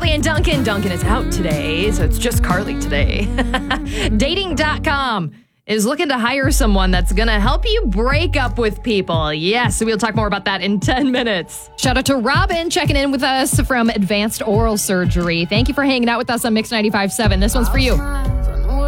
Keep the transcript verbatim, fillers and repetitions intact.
Carly and Duncan. Duncan is out today, so it's just Carly today. Dating dot com is looking to hire someone that's going to help you break up with people. Yes, we'll talk more about that in ten minutes. Shout out to Robin checking in with us from Advanced Oral Surgery. Thank you for hanging out with us on Mix ninety-five point seven. This one's for you.